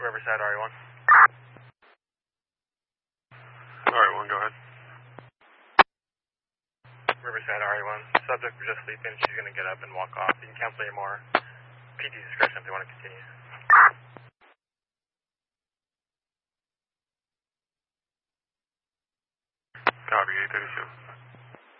Riverside RE1. RE1, go ahead. Riverside RE1. Subject was just sleeping. She's going to get up and walk off. You can cancel any more. PT discretion if you want to continue. Copy, 832.